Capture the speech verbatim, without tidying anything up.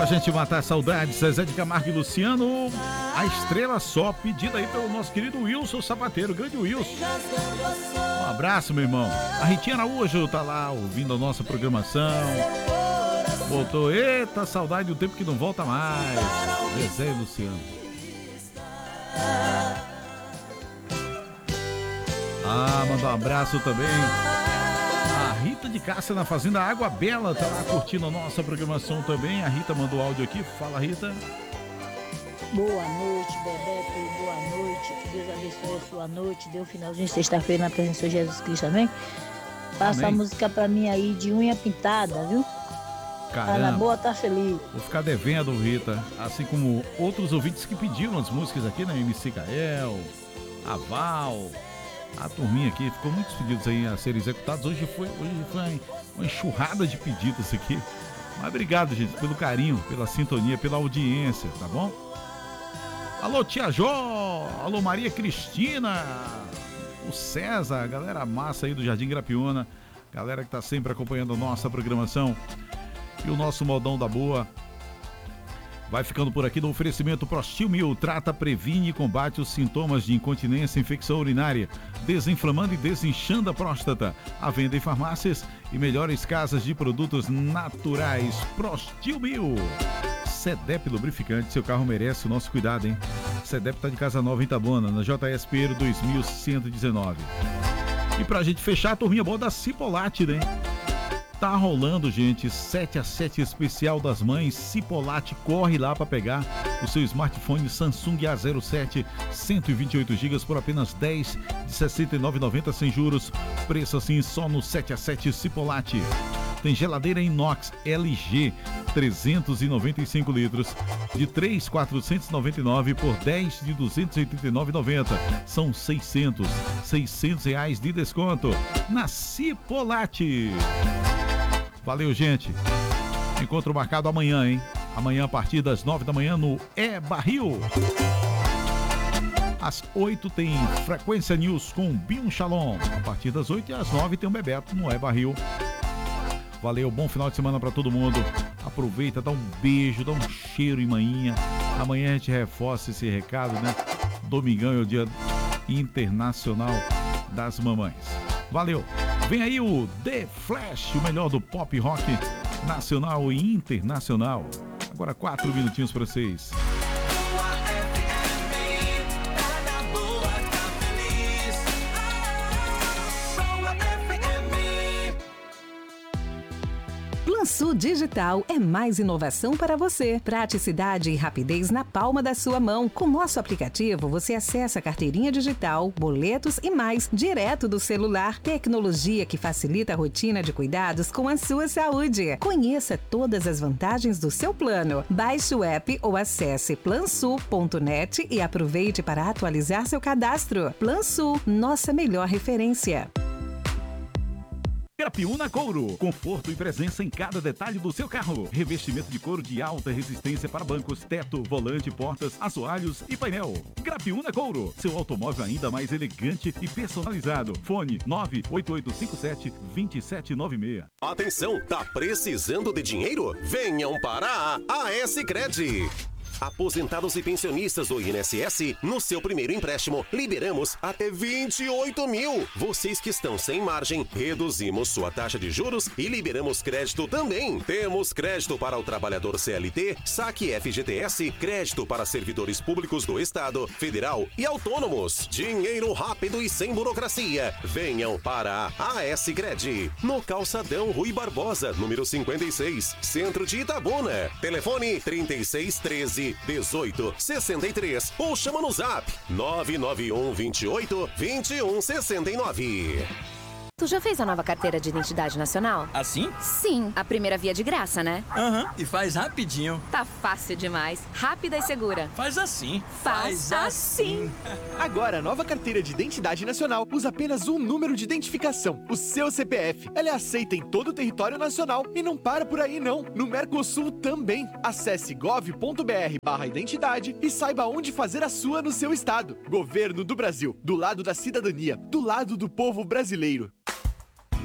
Pra gente matar a saudade, Zezé de Camargo e Luciano, a estrela só, pedida aí pelo nosso querido Wilson Sapateiro, grande Wilson. Um abraço, meu irmão. A Ritinha Araújo tá lá ouvindo a nossa programação. Voltou, eita, saudade do tempo que não volta mais. Zezé e Luciano. Ah, mandar um abraço também. A Rita de Cássia na Fazenda Água Bela tá lá curtindo a nossa programação também. A Rita mandou áudio aqui. Fala, Rita. Boa noite, Bebeto. Boa noite. Que Deus abençoe a sua noite. Dê um finalzinho de sexta-feira na presença de Jesus Cristo, amém? Passa a música pra mim aí de unha pintada, viu? Caramba. Tá na boa, tá feliz. Vou ficar devendo, Rita. Assim como outros ouvintes que pediram as músicas aqui, né? M C Gael, a Val, a turminha aqui. Ficou muitos pedidos aí a serem executados. Hoje foi, hoje foi uma enxurrada de pedidos aqui. Mas obrigado, gente, pelo carinho, pela sintonia, pela audiência, tá bom? Alô, Tia Jó! Alô, Maria Cristina! O César, a galera massa aí do Jardim Grapiúna. Galera que tá sempre acompanhando a nossa programação. E o nosso modão da boa vai ficando por aqui no oferecimento Prostil Mil. Trata, previne e combate os sintomas de incontinência e infecção urinária, desinflamando e desinchando a próstata. A venda em farmácias e melhores casas de produtos naturais. Prostil Mil. Sedep Lubrificante, seu carro merece o nosso cuidado, hein? Sedep tá de casa nova em Itabuna, na J S Pinheiro dois mil cento e dezenove. E pra gente fechar, a turminha boa da Cipolate, né? Tá rolando, gente, sete a sete especial das mães. Cipolate, corre lá para pegar o seu smartphone Samsung A zero sete cento e vinte e oito gigas por apenas dez de sessenta e nove reais e noventa centavos sem juros. Preço assim só no sete a sete Cipolate. Tem geladeira inox L G trezentos e noventa e cinco litros de três mil quatrocentos e noventa e nove por dez de duzentos e oitenta e nove reais e noventa centavos. São seiscentos, seiscentos reais de desconto na Cipolate. Valeu, gente. Encontro marcado amanhã, hein? Amanhã a partir das nove da manhã no É Barril. Às oito tem Frequência News com Bion Shalom. A partir das oito e às nove tem o Bebeto no É Barril. Valeu, bom final de semana pra todo mundo. Aproveita, dá um beijo, dá um cheiro em manhinha. Amanhã a gente reforça esse recado, né? Domingão é o Dia Internacional das Mamães. Valeu. Vem aí o The Flash, o melhor do pop rock nacional e internacional. Agora quatro minutinhos para vocês. Plansul Digital é mais inovação para você. Praticidade e rapidez na palma da sua mão. Com nosso aplicativo, você acessa a carteirinha digital, boletos e mais, direto do celular. Tecnologia que facilita a rotina de cuidados com a sua saúde. Conheça todas as vantagens do seu plano. Baixe o app ou acesse plansul ponto net e aproveite para atualizar seu cadastro. Plansul, nossa melhor referência. Grapiúna Couro, conforto e presença em cada detalhe do seu carro. Revestimento de couro de alta resistência para bancos, teto, volante, portas, assoalhos e painel. Grapiúna Couro, seu automóvel ainda mais elegante e personalizado. Fone nove oito oito cinco sete, dois sete nove seis. Atenção, tá precisando de dinheiro? Venham para a AS Cred. Aposentados e pensionistas do I N S S, no seu primeiro empréstimo, liberamos até vinte e oito mil. Vocês que estão sem margem, reduzimos sua taxa de juros e liberamos crédito também. Temos crédito para o trabalhador C L T, saque F G T S, crédito para servidores públicos do Estado, Federal e autônomos. Dinheiro rápido e sem burocracia. Venham para a AS Cred. No Calçadão Rui Barbosa, número cinquenta e seis, centro de Itabuna. Telefone trinta e seis, treze, dezoito, sessenta e três ou chama no zap nove nove um, vinte e oito, vinte e um, sessenta e nove. Tu já fez a nova carteira de identidade nacional? Assim? Sim, a primeira via de graça, né? Aham, uhum. E faz rapidinho. Tá fácil demais, rápida e segura. Faz assim. Faz, faz assim. assim. Agora, a nova carteira de identidade nacional usa apenas um número de identificação, o seu C P F. Ela é aceita em todo o território nacional e não para por aí não. No Mercosul também. Acesse gov ponto br barra identidade e saiba onde fazer a sua no seu estado. Governo do Brasil, do lado da cidadania, do lado do povo brasileiro.